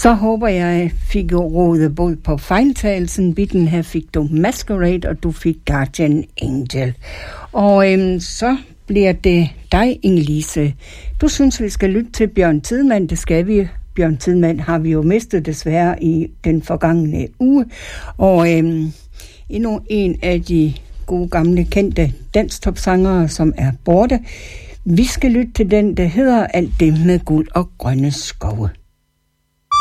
Så håber jeg fik rådet både på fejltagelsen. Bitten her fik du Masquerade, og du fik Guardian Angel. Og så bliver det dig, Inge-Lise. Du synes, vi skal lytte til Bjørn Tidemand. Det skal vi. Bjørn Tidemand har vi jo mistet desværre i den forgangne uge. Og endnu en af de gode gamle kendte danstopsangere, som er borte. Vi skal lytte til den, der hedder Alt det med guld og grønne skove.